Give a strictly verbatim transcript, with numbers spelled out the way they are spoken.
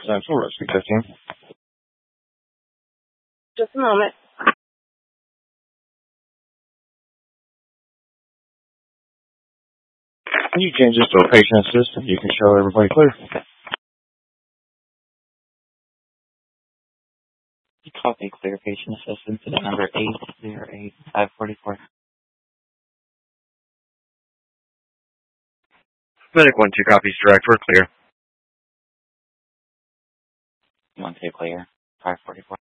Central Rescue fifteen. Just a moment. When you change this to a patient assistant, you can show everybody clear. Copy clear patient assistant to number eight zero eight five four four. Medic one two copies direct, we're clear. one two clear, five forty-four.